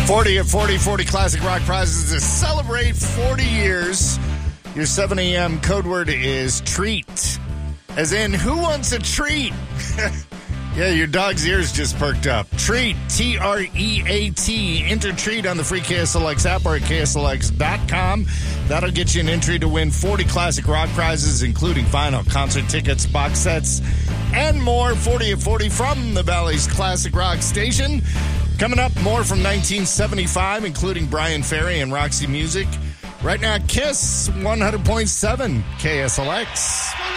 40 at 40 Classic Rock Prizes to celebrate 40 years. Your 7 a.m. code word is treat. As in, who wants a treat? Yeah, your dog's ears just perked up. Treat, T-R-E-A-T. Enter treat on the free KSLX app or at KSLX.com. That'll get you an entry to win 40 Classic Rock Prizes, including vinyl, concert tickets, box sets, and more. 40 at 40 from the Valley's Classic Rock Station. Coming up, more from 1975, including Brian Ferry and Roxy Music. Right now, KISS 100.7 KSLX.